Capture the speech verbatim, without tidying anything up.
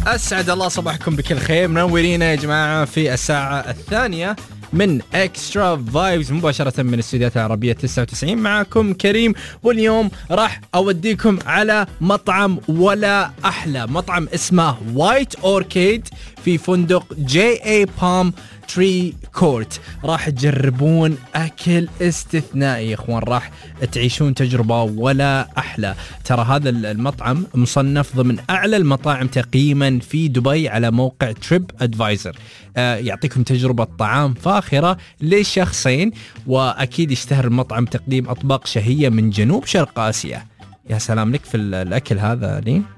أسعد الله صباحكم بكل خير، منورين يا جماعة في الساعة الثانية من اكسترا فايبز مباشرة من الاستديوهات العربية تسعة وتسعين. معكم كريم، واليوم راح أوديكم على مطعم ولا أحلى، مطعم اسمه وايت أوركيد في فندق جي اي بالم تري كورت. راح تجربون أكل استثنائي يا إخوان، راح تعيشون تجربة ولا أحلى. ترى هذا المطعم مصنف ضمن أعلى المطاعم تقييما في دبي على موقع تريب أدفايزر. آه يعطيكم تجربة طعام فاخرة للشخصين، وأكيد يشتهر المطعم تقديم أطباق شهية من جنوب شرق آسيا. يا سلام لك في الأكل هذا لين.